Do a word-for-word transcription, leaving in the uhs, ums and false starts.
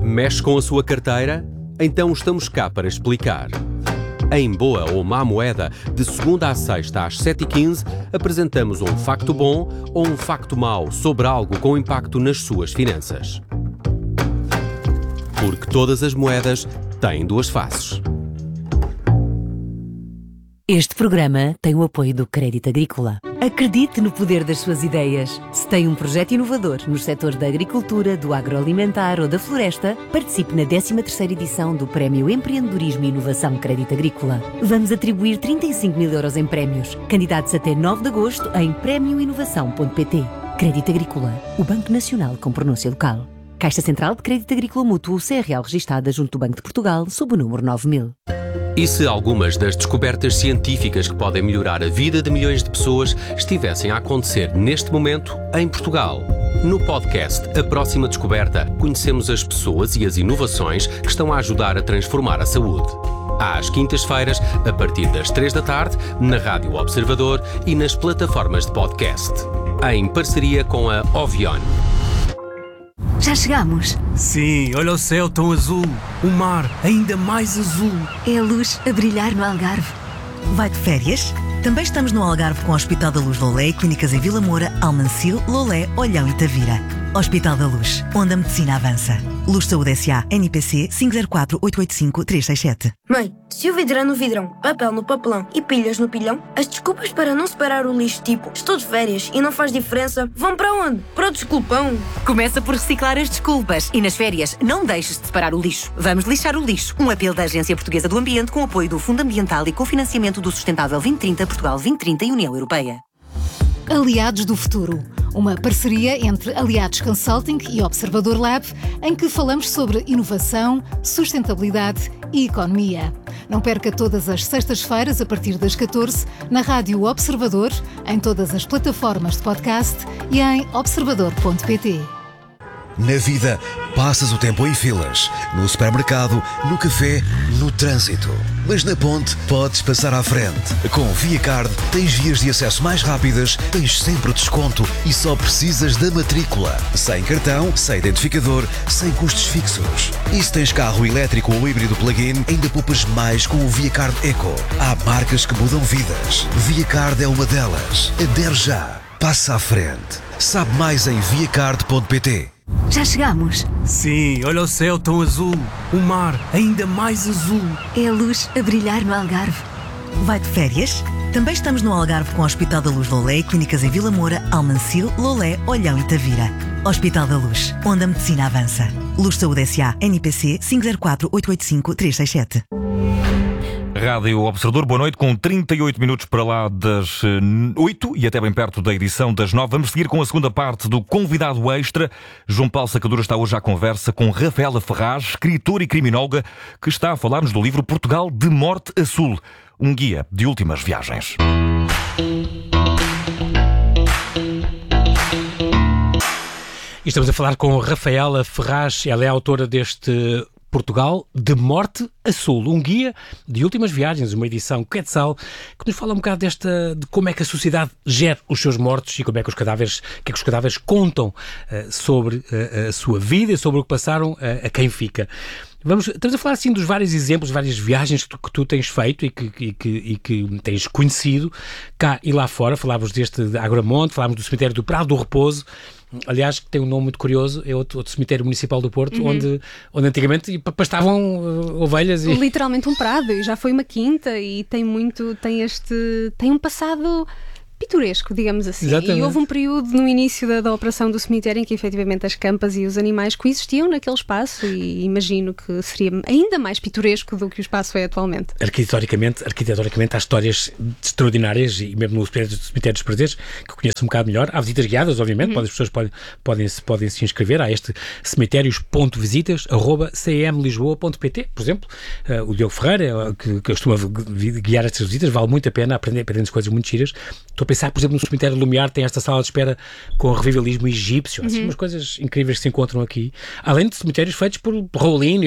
Mexe com a sua carteira? Então estamos cá para explicar. Em Boa ou Má Moeda, de segunda à sexta às sete e quinze, apresentamos um facto bom ou um facto mau sobre algo com impacto nas suas finanças. Porque todas as moedas têm duas faces. Este programa tem o apoio do Crédito Agrícola. Acredite no poder das suas ideias. Se tem um projeto inovador nos setores da agricultura, do agroalimentar ou da floresta, participe na décima terceira edição do Prémio Empreendedorismo e Inovação Crédito Agrícola. Vamos atribuir trinta e cinco mil euros em prémios. Candidatos até nove de agosto em prémio inovação ponto pt. Crédito Agrícola, o Banco Nacional com pronúncia local. Caixa Central de Crédito Agrícola Mútuo, C R L registada junto do Banco de Portugal, sob o número nove mil. E se algumas das descobertas científicas que podem melhorar a vida de milhões de pessoas estivessem a acontecer neste momento em Portugal? No podcast A Próxima Descoberta, conhecemos as pessoas e as inovações que estão a ajudar a transformar a saúde. Às quintas-feiras, a partir das três da tarde, na Rádio Observador e nas plataformas de podcast. Em parceria com a Ovion. Já chegamos. Sim, olha o céu tão azul, o mar ainda mais azul. É a luz a brilhar no Algarve. Vai de férias? Também estamos no Algarve com o Hospital da Luz Lolé e clínicas em Vila Moura, Almancil, Lolé, Olhão e Tavira. Hospital da Luz, onde a medicina avança. Luz Saúde S A, N P C cinco zero quatro oito oito cinco três seis sete. Mãe, se o vidro é no vidrão, papel no papelão e pilhas no pilhão, as desculpas para não separar o lixo, tipo estou de férias e não faz diferença, vão para onde? Para o desculpão. Começa por reciclar as desculpas e nas férias não deixes de separar o lixo. Vamos lixar o lixo. Um apelo da Agência Portuguesa do Ambiente com apoio do Fundo Ambiental e cofinanciamento do Sustentável vinte trinta, Portugal vinte trinta e União Europeia. Aliados do Futuro, uma parceria entre Aliados Consulting e Observador Lab, em que falamos sobre inovação, sustentabilidade e economia. Não perca todas as sextas-feiras, a partir das catorze, na Rádio Observador, em todas as plataformas de podcast e em observador ponto pt. Na vida, passas o tempo em filas, no supermercado, no café, no trânsito. Mas na ponte, podes passar à frente. Com ViaCard, tens vias de acesso mais rápidas, tens sempre desconto e só precisas da matrícula. Sem cartão, sem identificador, sem custos fixos. E se tens carro elétrico ou híbrido plug-in, ainda poupas mais com o ViaCard Eco. Há marcas que mudam vidas. ViaCard é uma delas. Adere já. Passa à frente. Sabe mais em viacard ponto pt. Já chegamos. Sim, olha o céu tão azul, o mar ainda mais azul. É a luz a brilhar no Algarve. Vai de férias? Também estamos no Algarve com o Hospital da Luz Lolé e clínicas em Vila Moura, Almancil, Lolé, Olhão e Tavira. Hospital da Luz, onde a medicina avança. Luz Saúde S A, N P C cinco zero quatro oito oito cinco três seis sete. Rádio Observador, boa noite, com trinta e oito minutos para lá das oito e até bem perto da edição das nove. Vamos seguir com a segunda parte do Convidado Extra. João Paulo Sacadura está hoje à conversa com Rafaela Ferraz, escritora e criminóloga, que está a falar-nos do livro Portugal de Norte a Sul, um guia de últimas viagens. E estamos a falar com Rafaela Ferraz, ela é autora deste Portugal de Norte a Sul, um guia de últimas viagens, uma edição Quetzal, que nos fala um bocado desta, de como é que a sociedade gera os seus mortos e como é que os cadáveres, que é que os cadáveres contam uh, sobre uh, a sua vida e sobre o que passaram uh, a quem fica. Vamos, estamos a falar assim dos vários exemplos, várias viagens que tu, que tu tens feito e que, e, que, e que tens conhecido cá e lá fora. Falávamos deste de Agramonte, falámos do cemitério do Prado do Repouso, aliás, que tem um nome muito curioso, é outro, outro cemitério municipal do Porto, uhum. onde, onde antigamente pastavam uh, ovelhas. E... Literalmente um prado, e já foi uma quinta, e tem muito, tem este, tem um passado pitoresco, digamos assim. Exatamente. E houve um período no início da, da operação do cemitério em que efetivamente as campas e os animais coexistiam naquele espaço, e imagino que seria ainda mais pitoresco do que o espaço é atualmente. Arquitetoricamente, arquitetoricamente há histórias extraordinárias, e mesmo no cemitério dos Prazeres, que eu conheço um bocado melhor. Há visitas guiadas, obviamente, uhum. As pessoas podem, podem, podem se inscrever a este cemitérios ponto visitas arroba c m lisboa ponto p t, por exemplo. Uh, o Diogo Ferreira, que, que costuma guiar estas visitas, vale muito a pena, aprender, aprender coisas muito giras. Estou a pensar, por exemplo, no cemitério de Lumiar tem esta sala de espera com o revivalismo egípcio, assim, uhum. umas coisas incríveis que se encontram aqui, além de cemitérios feitos por Raulino